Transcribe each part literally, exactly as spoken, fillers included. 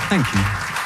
Thank you.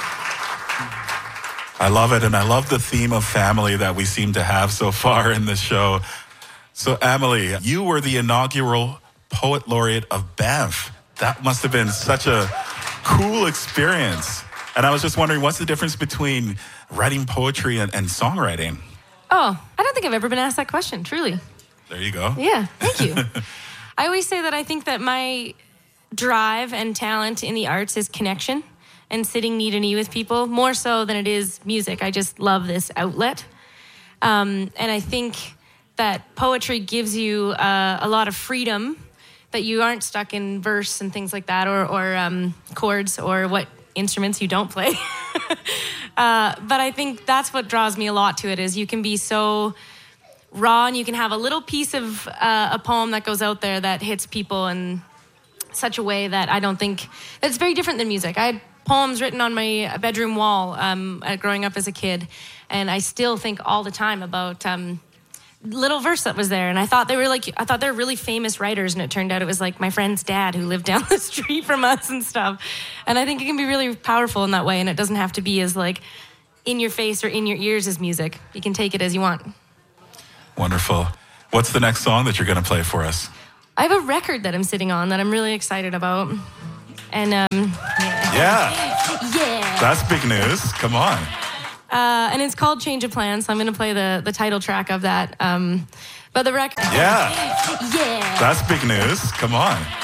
I love it, and I love the theme of family that we seem to have so far in this show. So, Amelie, you were the inaugural Poet Laureate of Banff. That must have been such a cool experience. And I was just wondering, what's the difference between writing poetry and, and songwriting? Oh, I don't think I've ever been asked that question, truly. There you go. Yeah, thank you. I always say that I think that my drive and talent in the arts is connection and sitting knee to knee with people, more so than it is music. I just love this outlet. Um, and I think that poetry gives you uh, a lot of freedom, that you aren't stuck in verse and things like that, or, or um, chords, or what instruments you don't play. uh, but I think that's what draws me a lot to it, is you can be so raw, and you can have a little piece of uh, a poem that goes out there that hits people in such a way that I don't think, it's very different than music. I had poems written on my bedroom wall um, uh, growing up as a kid, and I still think all the time about um, little verse that was there, and I thought they were like, I thought they were really famous writers, and it turned out it was like my friend's dad who lived down the street from us and stuff. And I think it can be really powerful in that way, and it doesn't have to be as like in your face or in your ears as music. You can take it as you want. Wonderful. What's the next song that you're going to play for us? I have a record that I'm sitting on that I'm really excited about. And, um, yeah. Yeah. Yeah. That's big news. Come on. Uh, and it's called Change of Plans, so I'm going to play the, the title track of that. Um, but the record... Yeah. Yeah. That's big news. Come on.